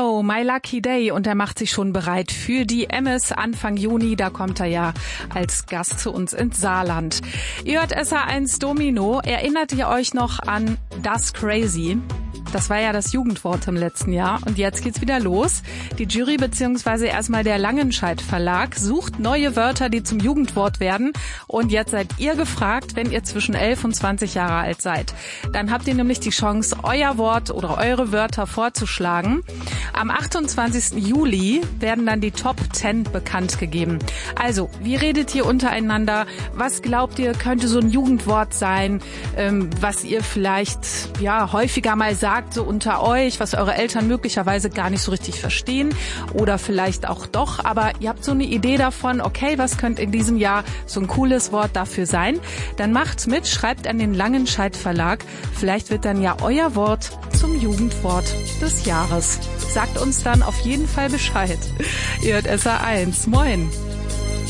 Milo, My Lucky Day, und er macht sich schon bereit für die Emmys Anfang Juni. Da kommt er ja als Gast zu uns ins Saarland. Ihr hört SA1 Domino. Erinnert ihr euch noch an Das Crazy? Das war ja das Jugendwort im letzten Jahr und jetzt geht's wieder los. Die Jury bzw. erstmal der Langenscheidt Verlag sucht neue Wörter, die zum Jugendwort werden, und jetzt seid ihr gefragt, wenn ihr zwischen 11 und 20 Jahre alt seid. Dann habt ihr nämlich die Chance, euer Wort oder eure Wörter vorzuschlagen. Am 28. Juli werden dann die Top 10 bekannt gegeben. Also, wie redet ihr untereinander? Was glaubt ihr, könnte so ein Jugendwort sein, was ihr vielleicht häufiger mal sagt, so unter euch, was eure Eltern möglicherweise gar nicht so richtig verstehen oder vielleicht auch doch, aber ihr habt so eine Idee davon, okay, was könnte in diesem Jahr so ein cooles Wort dafür sein? Dann macht's mit, schreibt an den Langenscheidt Verlag. Vielleicht wird dann ja euer Wort zum Jugendwort des Jahres. Sagt uns dann auf jeden Fall Bescheid. Ihr hört SA1. Moin.